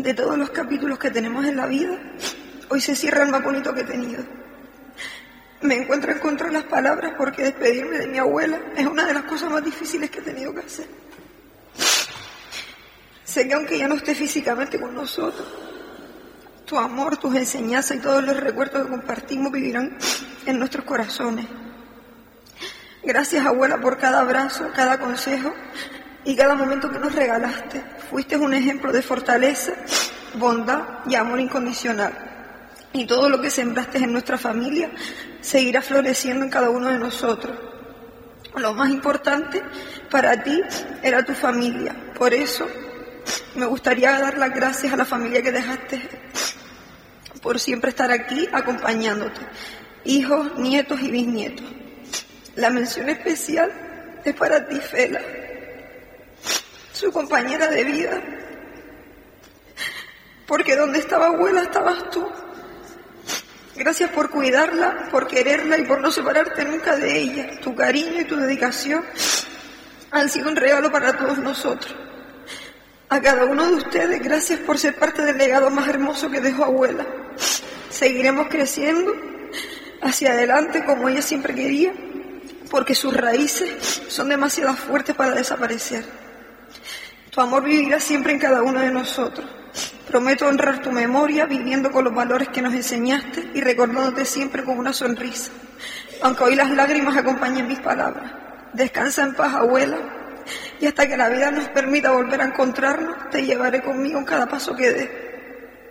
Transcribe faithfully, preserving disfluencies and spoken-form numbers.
De todos los capítulos que tenemos en la vida, hoy se cierra el más bonito que he tenido. Me encuentro en contra de las palabras porque despedirme de mi abuela es una de las cosas más difíciles que he tenido que hacer. Sé que aunque ya no esté físicamente con nosotros, tu amor, tus enseñanzas y todos los recuerdos que compartimos vivirán en nuestros corazones. Gracias, abuela, por cada abrazo, cada consejo y cada momento que nos regalaste. Fuiste un ejemplo de fortaleza, bondad y amor incondicional. Y todo lo que sembraste en nuestra familia seguirá floreciendo en cada uno de nosotros. Lo más importante para ti era tu familia. Por eso me gustaría dar las gracias a la familia que dejaste por siempre estar aquí acompañándote. Hijos, nietos y bisnietos. La mención especial es para ti, Fela, su compañera de vida. Porque donde estaba abuela estabas tú. Gracias por cuidarla, por quererla y por no separarte nunca de ella. Tu cariño y tu dedicación han sido un regalo para todos nosotros. A cada uno de ustedes, gracias por ser parte del legado más hermoso que dejó abuela. Seguiremos creciendo hacia adelante como ella siempre quería, porque sus raíces son demasiado fuertes para desaparecer. Tu amor vivirá siempre en cada uno de nosotros. Prometo honrar tu memoria viviendo con los valores que nos enseñaste y recordándote siempre con una sonrisa, aunque hoy las lágrimas acompañen mis palabras. Descansa en paz, abuela, y hasta que la vida nos permita volver a encontrarnos, te llevaré conmigo en cada paso que dé.